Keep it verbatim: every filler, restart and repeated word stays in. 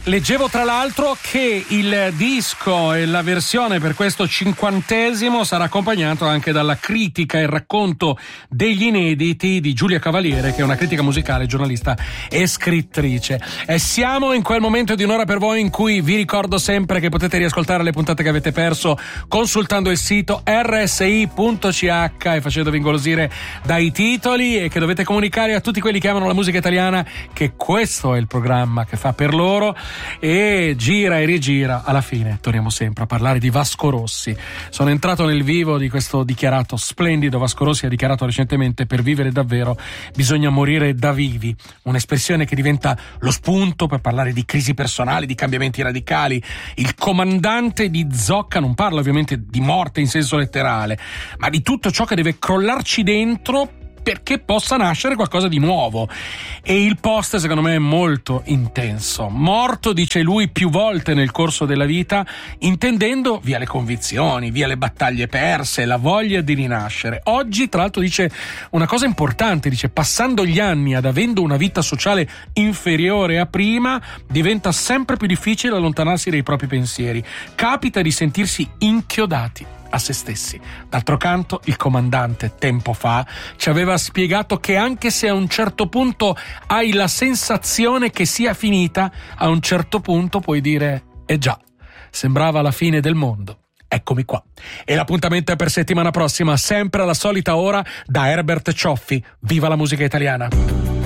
Leggevo tra l'altro che il disco e la versione per questo cinquantesimo sarà accompagnato anche dalla critica e il racconto degli inediti di Giulia Cavaliere, che è una critica musicale, giornalista e scrittrice. E siamo in quel momento di un'ora per voi in cui vi ricordo sempre che potete riascoltare le puntate che avete perso consultando il sito erre esse i punto c h e facendovi ingolosire dai titoli, e che dovete comunicare a tutti quelli che amano la musica italiana che questo è il programma che fa per loro. E gira e rigira, alla fine torniamo sempre a parlare di Vasco Rossi. Sono entrato nel vivo di questo dichiarato splendido. Vasco Rossi ha dichiarato recentemente: per vivere davvero bisogna morire da vivi, un'espressione che diventa lo spunto per parlare di crisi personali, di cambiamenti radicali. Il comandante di Zocca non parla ovviamente di morte in senso letterale, ma di tutto ciò che deve crollarci dentro perché possa nascere qualcosa di nuovo. E il post secondo me è molto intenso. Morto, dice lui, più volte nel corso della vita, intendendo via le convinzioni, via le battaglie perse, la voglia di rinascere. Oggi tra l'altro dice una cosa importante, dice: passando gli anni ad avendo una vita sociale inferiore a prima, diventa sempre più difficile allontanarsi dai propri pensieri, capita di sentirsi inchiodati a se stessi. D'altro canto, il comandante tempo fa ci aveva spiegato che anche se a un certo punto hai la sensazione che sia finita, a un certo punto puoi dire: eh già, sembrava la fine del mondo. Eccomi qua. E l'appuntamento è per settimana prossima, sempre alla solita ora, da Herbert Cioffi. Viva la musica italiana!